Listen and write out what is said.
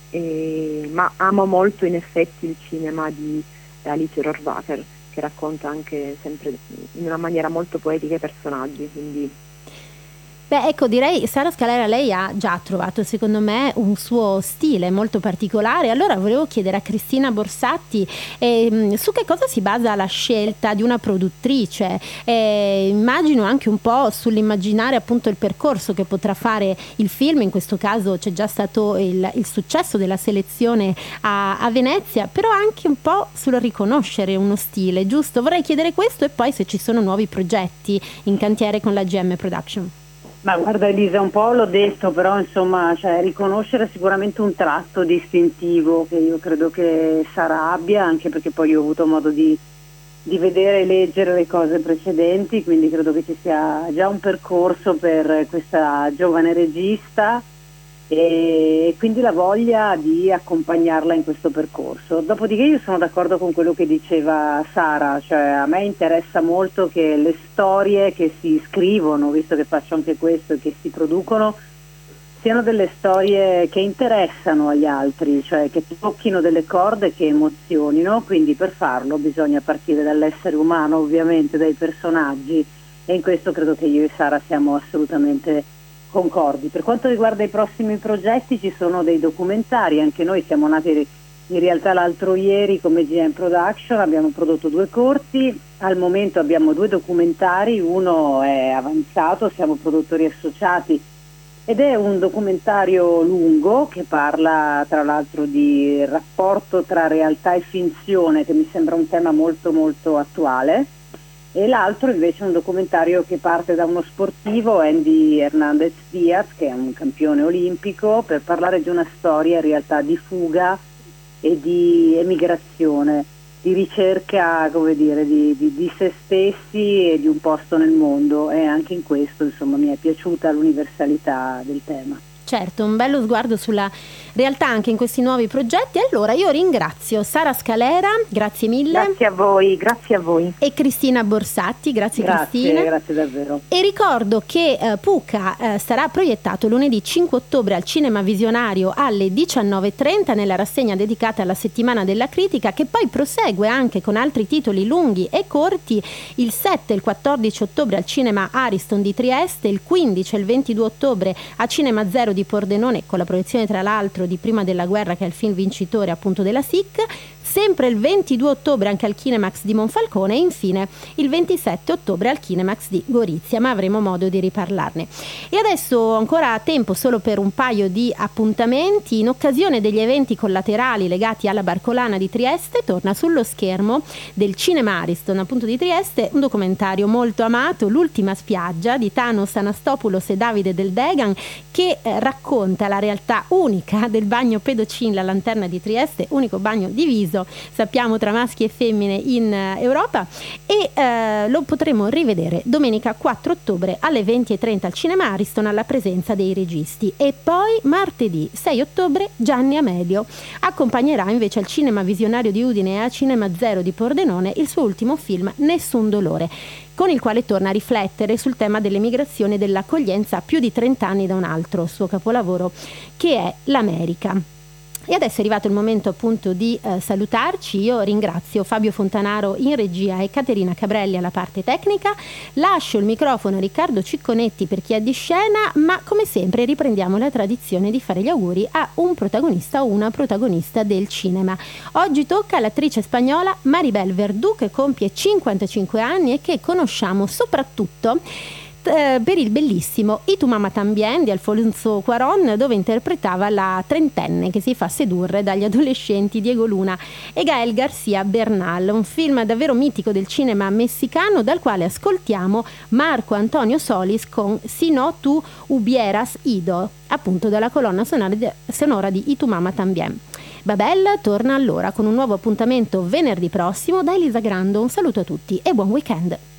ma amo molto in effetti il cinema di Alice Rohrwacher, che racconta anche sempre in una maniera molto poetica i personaggi, quindi Beh, ecco, direi Sara Scalera, lei ha già trovato secondo me un suo stile molto particolare. Allora volevo chiedere a Cristina Borsatti su che cosa si basa la scelta di una produttrice. Immagino anche un po' sull'immaginare appunto il percorso che potrà fare il film. In questo caso c'è già stato il successo della selezione a Venezia, però anche un po' sul riconoscere uno stile, giusto? Vorrei chiedere questo e poi se ci sono nuovi progetti in cantiere con la GM Production. Ma guarda Elisa, un po' l'ho detto, però insomma, cioè, riconoscere sicuramente un tratto distintivo che io credo che Sara abbia, anche perché poi io ho avuto modo di vedere e leggere le cose precedenti, quindi credo che ci sia già un percorso per questa giovane regista e quindi la voglia di accompagnarla in questo percorso. Dopodiché io sono d'accordo con quello che diceva Sara, cioè a me interessa molto che le storie che si scrivono, visto che faccio anche questo, e che si producono, siano delle storie che interessano agli altri, cioè che tocchino delle corde, che emozionino, quindi per farlo bisogna partire dall'essere umano, ovviamente dai personaggi, e in questo credo che io e Sara siamo assolutamente concordi. Per quanto riguarda i prossimi progetti ci sono dei documentari, anche noi siamo nati in realtà l'altro ieri come GM Production, abbiamo prodotto 2 corti, al momento abbiamo 2 documentari, uno è avanzato, siamo produttori associati ed è un documentario lungo che parla tra l'altro di rapporto tra realtà e finzione, che mi sembra un tema molto molto attuale, e l'altro invece è un documentario che parte da uno sportivo, Andy Hernandez Diaz, che è un campione olimpico, per parlare di una storia in realtà di fuga e di emigrazione, di ricerca, come dire, di se stessi e di un posto nel mondo, e anche in questo insomma mi è piaciuta l'universalità del tema. Certo, un bello sguardo sulla realtà anche in questi nuovi progetti. Allora io ringrazio Sara Scalera, grazie mille. grazie a voi. E Cristina Borsatti, grazie Cristina. Grazie davvero. E ricordo che Pucca sarà proiettato lunedì 5 ottobre al Cinema Visionario alle 19:30 nella rassegna dedicata alla settimana della critica, che poi prosegue anche con altri titoli lunghi e corti il 7 e il 14 ottobre al Cinema Ariston di Trieste, il 15 e il 22 ottobre a Cinema Zero di Pordenone, con la proiezione tra l'altro di Prima della guerra, che è il film vincitore appunto della SIC, sempre il 22 ottobre anche al Kinemax di Monfalcone e infine il 27 ottobre al Kinemax di Gorizia, ma avremo modo di riparlarne. E adesso ancora tempo solo per un paio di appuntamenti. In occasione degli eventi collaterali legati alla Barcolana di Trieste torna sullo schermo del Cinema Ariston appunto di Trieste un documentario molto amato, L'ultima spiaggia, di Thanos Anastopoulos e Davide Del Degan, che racconta la realtà unica del bagno Pedocin, la Lanterna di Trieste, unico bagno diviso, sappiamo, tra maschi e femmine in Europa, e lo potremo rivedere domenica 4 ottobre alle 20:30 al Cinema Ariston alla presenza dei registi. E poi martedì 6 ottobre Gianni Amelio accompagnerà invece al Cinema Visionario di Udine e a Cinema Zero di Pordenone il suo ultimo film Nessun dolore, con il quale torna a riflettere sul tema dell'emigrazione e dell'accoglienza a più di 30 anni da un altro suo capolavoro, che è L'America. E adesso è arrivato il momento appunto di salutarci. Io ringrazio Fabio Fontanaro in regia e Caterina Cabrelli alla parte tecnica. Lascio il microfono a Riccardo Cicconetti per chi è di scena, ma come sempre riprendiamo la tradizione di fare gli auguri a un protagonista o una protagonista del cinema. Oggi tocca all'attrice spagnola Maribel Verdú, che compie 55 anni e che conosciamo soprattutto per il bellissimo Y tu mamá también di Alfonso Cuarón, dove interpretava la trentenne che si fa sedurre dagli adolescenti Diego Luna e Gael García Bernal, un film davvero mitico del cinema messicano, dal quale ascoltiamo Marco Antonio Solis con Si no tu hubieras ido, appunto dalla colonna sonora di Y tu mamá también. Babel torna allora con un nuovo appuntamento venerdì prossimo. Da Elisa Grando un saluto a tutti e buon weekend.